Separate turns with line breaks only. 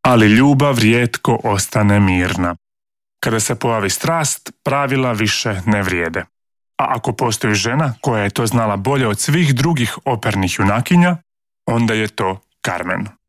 Ali ljubav rijetko ostane mirna. Kada se pojavi strast, pravila više ne vrijede. A ako postoji žena koja je to znala bolje od svih drugih opernih junakinja, onda je to Carmen.